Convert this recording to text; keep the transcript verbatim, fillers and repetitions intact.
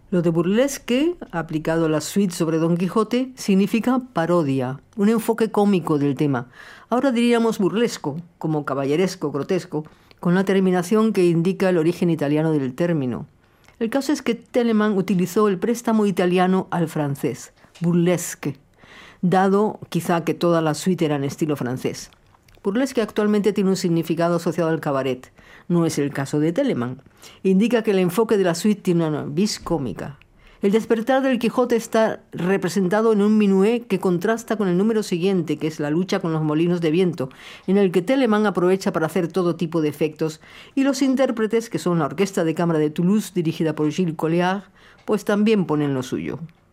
Lo de burlesque, aplicado a la suite sobre Don Quijote, significa parodia, un enfoque cómico del tema. Ahora diríamos burlesco, como caballeresco, grotesco, con la terminación que indica el origen italiano del término. El caso es que Telemann utilizó el préstamo italiano al francés, burlesque, dado quizá que toda la suite era en estilo francés. Burlesque actualmente tiene un significado asociado al cabaret. No es el caso de Telemann. Indica que el enfoque de la suite tiene una vis cómica. El despertar del Quijote está representado en un minué que contrasta con el número siguiente, que es la lucha con los molinos de viento, en el que Telemann aprovecha para hacer todo tipo de efectos, y los intérpretes, que son la Orquesta de Cámara de Toulouse, dirigida por Gilles Colliard, pues también ponen lo suyo.